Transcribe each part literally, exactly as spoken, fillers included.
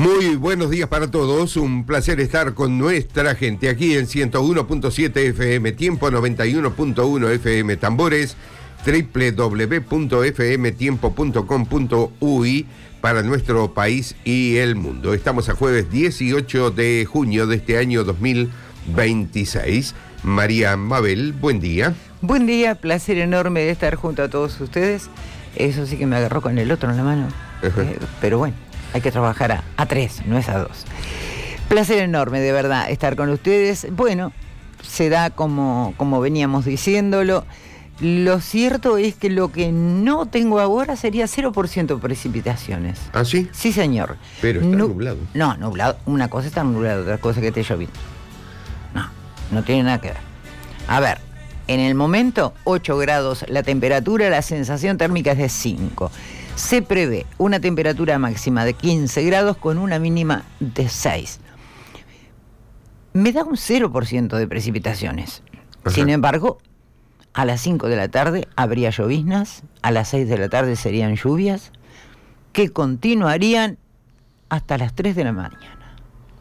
Muy buenos días para todos, un placer estar con nuestra gente aquí en ciento uno punto siete F M, Tiempo noventa y uno punto uno F M Tambores, doble u doble u doble u punto f m tiempo punto com punto u y para nuestro país y el mundo. Estamos a jueves dieciocho de junio de este año dos mil veintiséis. María Mabel, buen día. Buen día, placer enorme de estar junto a todos ustedes. Eso sí que me agarró con el otro en la mano, eh, pero bueno. Hay que trabajar a, a tres, no es a dos. Placer enorme, de verdad, estar con ustedes. Bueno, se da como, como veníamos diciéndolo. Lo cierto es que lo que no tengo ahora sería cero por ciento precipitaciones. ¿Ah, sí? Sí, señor. Pero está Nu- nublado. No, nublado. Una cosa está nublado, otra cosa que esté lloviendo. No, no tiene nada que ver. A ver, en el momento, ocho grados la temperatura, la sensación térmica es de cinco. Se prevé una temperatura máxima de quince grados con una mínima de seis. Me da un cero por ciento de precipitaciones. Ajá. Sin embargo, a las cinco de la tarde habría lloviznas, a las seis de la tarde serían lluvias, que continuarían hasta las tres de la mañana.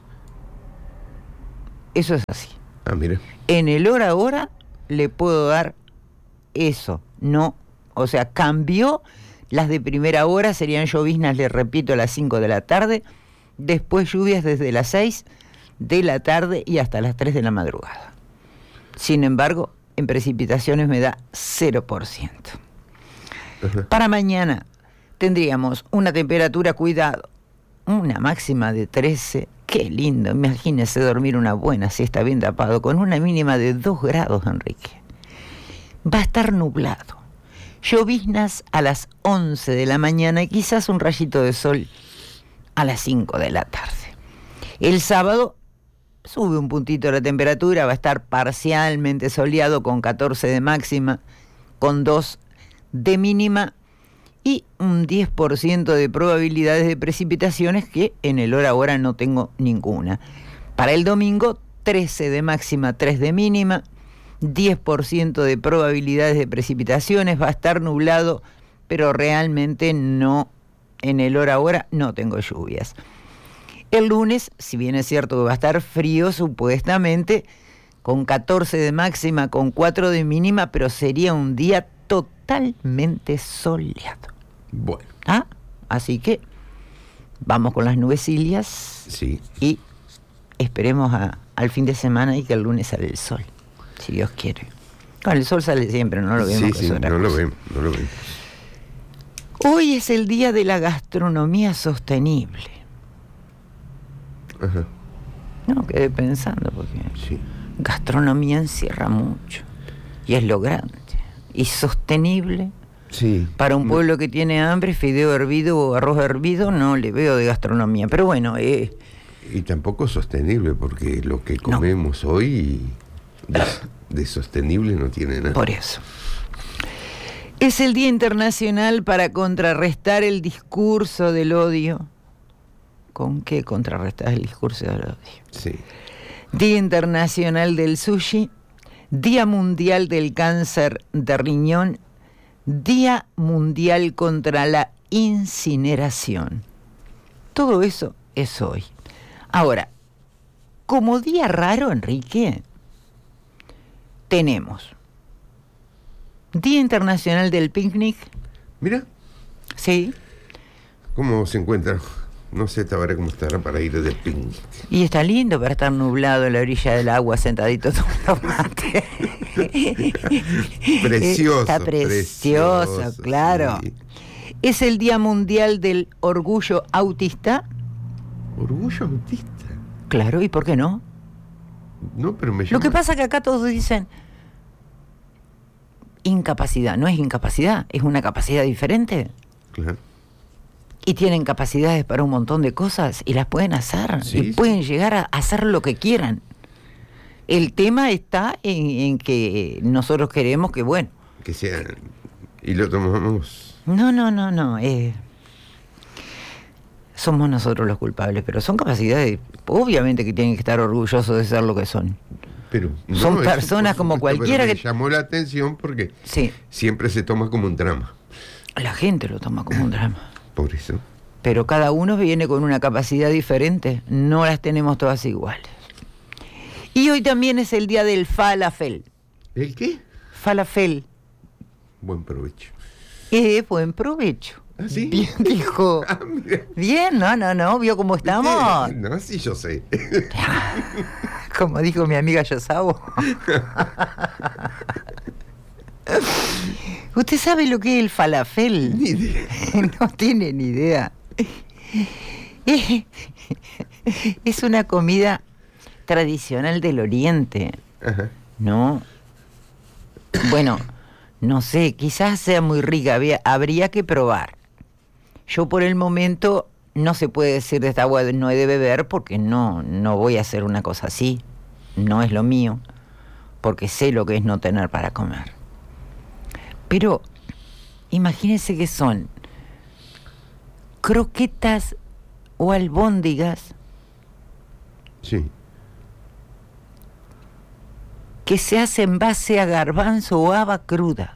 Eso es así. Ah, mira. En el hora a hora le puedo dar eso. No, o sea, cambió. Las de primera hora serían lloviznas, les repito, a las cinco de la tarde. Después lluvias desde las seis de la tarde y hasta las tres de la madrugada. Sin embargo, en precipitaciones me da cero por ciento. Uh-huh. Para mañana tendríamos una temperatura, cuidado, una máxima de trece. Qué lindo, imagínese dormir una buena siesta bien tapado, con una mínima de dos grados, Enrique. Va a estar nublado. Lloviznas a las once de la mañana y quizás un rayito de sol a las cinco de la tarde. El sábado sube un puntito la temperatura, va a estar parcialmente soleado con catorce de máxima, con dos de mínima y un diez por ciento de probabilidades de precipitaciones, que en el hora ahora no tengo ninguna. Para el domingo, trece de máxima, tres de mínima, diez por ciento de probabilidades de precipitaciones, va a estar nublado, pero realmente no, en el hora ahora no tengo lluvias. El lunes, si bien es cierto que va a estar frío supuestamente, con catorce de máxima, con cuatro de mínima, pero sería un día totalmente soleado. Bueno. ¿Ah? Así que vamos con las nubecillas. Sí. Y esperemos a, al fin de semana y que el lunes sale el sol. Si Dios quiere. Bueno, el sol sale siempre, no lo vemos. Sí, sí, no lo vemos, no lo vemos. Hoy es el día de la gastronomía sostenible. Ajá. No, quedé pensando, porque sí. Gastronomía encierra mucho. Y es lo grande. Y sostenible. Sí. Para un pueblo que tiene hambre, fideo hervido o arroz hervido, no le veo de gastronomía. Pero bueno, eh... Y tampoco sostenible, porque lo que comemos no. hoy... De, de sostenible no tiene nada. Por eso. Es el Día Internacional para contrarrestar el discurso del odio. ¿Con qué contrarrestar el discurso del odio? Sí. Día Internacional del Sushi, Día Mundial del Cáncer de Riñón, Día Mundial contra la Incineración. Todo eso es hoy. Ahora, como día raro, Enrique, tenemos Día Internacional del Picnic. Mira. Sí. ¿Cómo se encuentra? No sé esta hora cómo estará para ir de picnic. Y está lindo para estar nublado en la orilla del agua, sentadito tomando mate. Precioso. Está precioso, precioso claro. Sí. Es el Día Mundial del Orgullo Autista. ¿Orgullo autista? Claro, ¿y por qué no? No, pero me llama... Lo que pasa es que acá todos dicen incapacidad. No es incapacidad, es una capacidad diferente. Claro. Y tienen capacidades para un montón de cosas y las pueden hacer. Sí, y sí. pueden llegar a hacer lo que quieran. El tema está en, en que nosotros queremos que, bueno... Que sea... Y lo tomamos... No, no, no, no. Eh, somos nosotros los culpables, pero son capacidades, obviamente, que tienen que estar orgullosos de ser lo que son. Pero no, son eso, personas como supuesto, cualquiera pero me que... llamó la atención porque sí. siempre se toma como un drama. La gente lo toma como un drama. Por eso. pero cada uno viene con una capacidad diferente, no las tenemos todas iguales. Y hoy también es el día del falafel. ¿El qué? Falafel. Buen provecho. Eh, buen provecho. ¿Ah, sí? Bien, dijo. Ah, mira. Bien, no, no, no, ¿vio cómo estamos? ¿Viste? No, sí, yo sé. Como dijo mi amiga Yosabo. ¿Usted sabe lo que es el falafel? Ni idea. No tiene ni idea. Es una comida tradicional del Oriente. Ajá. ¿No? Bueno, no sé, quizás sea muy rica, había, habría que probar. Yo por el momento no se puede decir de esta agua no he de beber porque no, no voy a hacer una cosa así. No es lo mío, porque sé lo que es no tener para comer. Pero imagínense que son croquetas o albóndigas Sí. que se hace en base a garbanzo o haba cruda.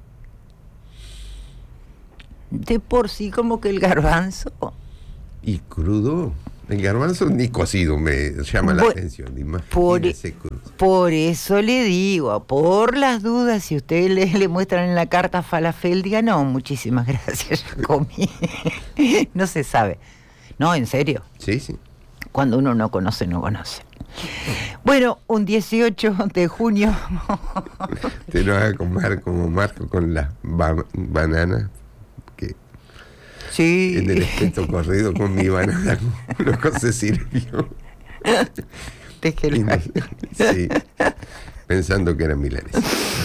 De por sí como que el garbanzo... ¿Y crudo? El garbanzo ni cocido me llama la Bu- atención. por, Imagínese crudo. por eso le digo, por las dudas, si ustedes le, le muestran en la carta falafel, diga, no, muchísimas gracias, ya comí. No se sabe. No, en serio. Sí, sí. Cuando uno no conoce, no conoce. Bueno, un dieciocho de junio. Te lo haga comer como Marco con las ba- bananas. Que Sí. en el espeto corrido con mi banana, no se sirvió. Déjelo ahí. Sí. Pensando que eran milanes.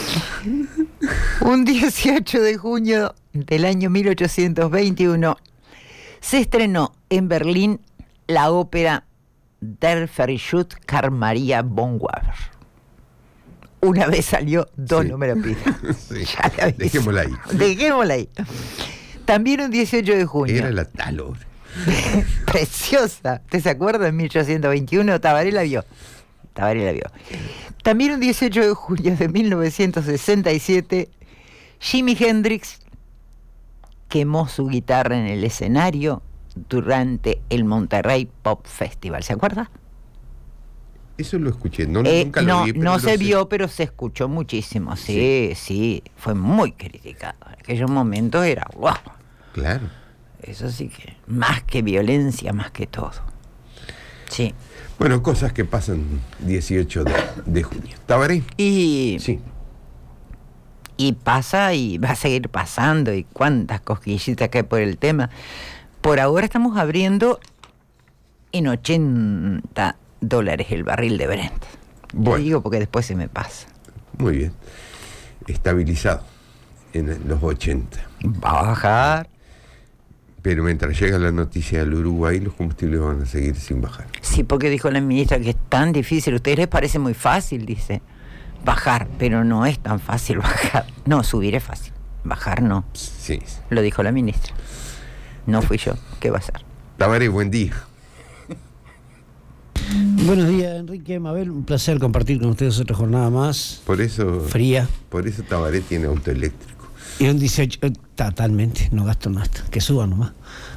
Un dieciocho de junio del año mil ochocientos veintiuno se estrenó en Berlín la ópera Der Versuch Karl Maria von Weber. Una vez salió, dos Sí. no me lo pidan. Sí. Ya le aviso. Dejémosla ahí. Dejémosla ahí. También un dieciocho de junio. Era la tal hora. Preciosa. ¿Te se acuerda? En mil ochocientos veintiuno, Tabaré la vio. Tabaré la vio. También un dieciocho de julio de mil novecientos sesenta y siete, Jimi Hendrix quemó su guitarra en el escenario durante el Monterrey Pop Festival. ¿Se acuerda? Eso lo escuché. No, Eh, nunca lo no, vi. Pero no lo se sé. vio, pero se escuchó muchísimo. Sí, sí, fue muy criticado. En aquellos momentos era wow. Claro. Eso sí que, más que violencia, más que todo. Sí. Bueno, cosas que pasan dieciocho de, de junio. ¿Tabaré? Y, Sí. y pasa y va a seguir pasando, y cuántas cosquillitas que hay por el tema. Por ahora estamos abriendo en ochenta dólares el barril de Brent. Bueno. Le digo porque después se me pasa. Muy bien. Estabilizado en los ochenta. Va a bajar. Pero mientras llega la noticia del Uruguay, los combustibles van a seguir sin bajar. Sí, porque dijo la ministra que es tan difícil. A ustedes les parece muy fácil, dice, bajar, pero no es tan fácil bajar. No, subir es fácil, bajar no. Sí. Lo dijo la ministra. No fui yo. ¿Qué va a ser? Tabaré, buen día. Buenos días, Enrique, Mabel, un placer compartir con ustedes otra jornada más, Por eso, fría. por eso Tabaré tiene auto eléctrico. Y un dieciocho, eh, totalmente, no gasto nada, que suban nomás.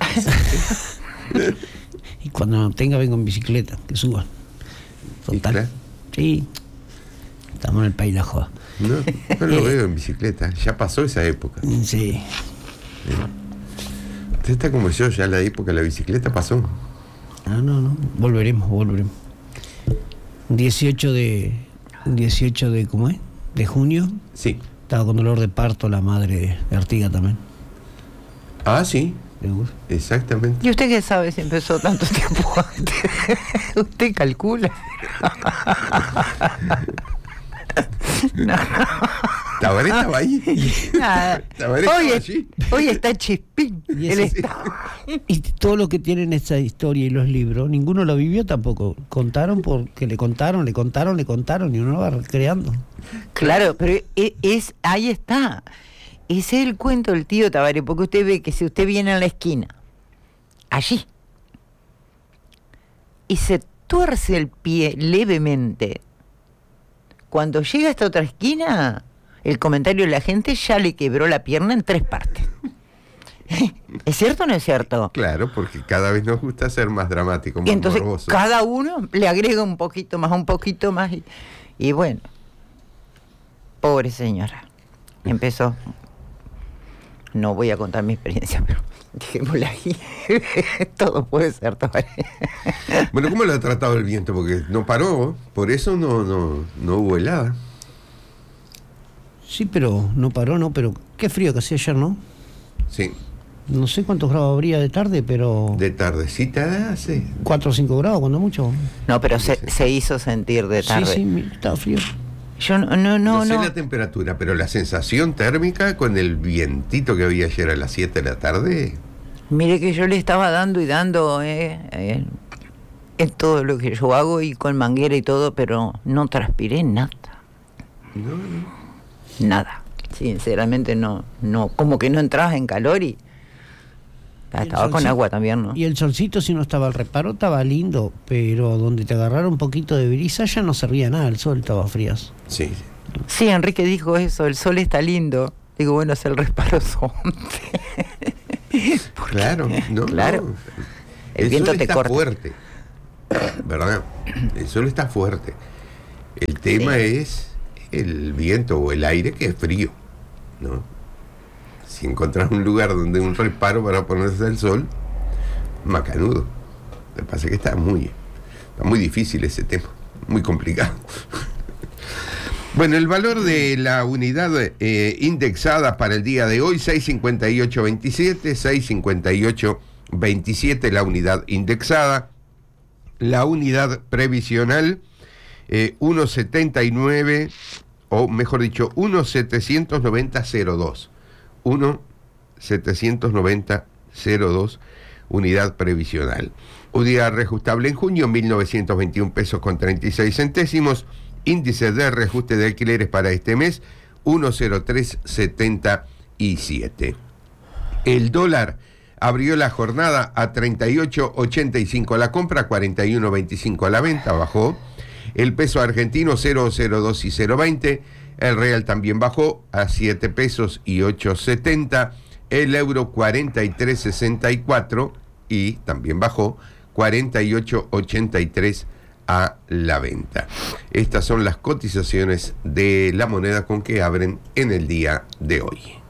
Y cuando no tenga, vengo en bicicleta, que suban. ¿Y Total. claro? Sí, estamos en el país de la joda. No, no lo veo en bicicleta. Ya pasó esa época. Sí, Usted está como yo, ya la época de la bicicleta pasó. no, no, no, volveremos, volveremos. Un dieciocho de, un dieciocho de, ¿cómo es? De junio, Sí. estaba con dolor de parto la madre de Artiga también. Ah, sí. ¿Seguro? Exactamente. ¿Y usted qué sabe si empezó tanto tiempo antes? ¿Usted calcula? No, Tabaré estaba ahí. nada. Tabaré Hoy, estaba es- allí. hoy está chispín. Y Él ese- está- Y todo lo que tienen esta historia y los libros, ninguno lo vivió tampoco. Contaron porque le contaron, le contaron, le contaron y uno va recreando. Claro, pero e- es, ahí está. Ese es el cuento del tío Tabaré, porque usted ve que si usted viene a la esquina, allí, y se tuerce el pie levemente, cuando llega a esta otra esquina, el comentario de la gente ya le quebró la pierna en tres partes. ¿Es cierto o no es cierto? Claro, porque cada vez nos gusta ser más dramático, más Y entonces morboso. cada uno le agrega un poquito más, un poquito más. Y, y bueno, pobre señora. Empezó. No voy a contar mi experiencia, pero dejémosla ahí. Todo puede ser todavía. Bueno, ¿cómo lo ha tratado el viento? Porque no paró, por eso no, no, no hubo helada. Sí, pero no paró, ¿no? Pero qué frío que hacía ayer, ¿no? Sí, No sé cuántos grados habría de tarde, pero de tardecita hace. cuatro o cinco grados, cuando mucho. No, pero se, se hizo sentir de tarde. Sí, sí, mi- estaba frío. Yo no, no, No, no. sé no. la temperatura, pero la sensación térmica con el vientito que había ayer a las siete de la tarde. Mire que yo le estaba dando y dando eh, eh, en todo lo que yo hago y con manguera y todo, pero no transpiré nada. No, no. Nada. Sinceramente no, no, como que no entrabas en calor y ah, Y el estaba con solcito- agua también, ¿no? Y el solcito, si no estaba al reparo, estaba lindo, pero donde te agarrara un poquito de brisa ya no servía nada, el sol estaba frías. Sí, sí. Sí, Enrique dijo eso, el sol está lindo. Digo, bueno, es el reparo sonte. Porque- Claro, no, claro. no. El viento sol te está corta. fuerte, ¿verdad? El sol está fuerte. El tema Sí. es el viento o el aire que es frío, ¿no? Si encontrás un lugar donde un reparo para ponerse al sol, macanudo. Lo que pasa es que está muy, está muy difícil ese tema, muy complicado. Bueno, el valor de la unidad eh, indexada para el día de hoy, seis cincuenta y ocho veintisiete, seis cincuenta y ocho veintisiete la unidad indexada. La unidad previsional, eh, uno setenta y nueve, o mejor dicho, uno setecientos noventa cero dos. uno setecientos noventa cero dos, unidad previsional. Unidad reajustable en junio, mil novecientos veintiún pesos con treinta y seis centésimos. Índice de reajuste de alquileres para este mes, uno cero tres setenta y siete. El dólar abrió la jornada a treinta y ocho ochenta y cinco a la compra, cuarenta y uno veinticinco a la venta, bajó. El peso argentino cero cero dos y cero veinte. El real también bajó a siete pesos y ocho setenta. El euro cuarenta y tres sesenta y cuatro y también bajó, cuarenta y ocho ochenta y tres a la venta. Estas son las cotizaciones de la moneda con que abren en el día de hoy.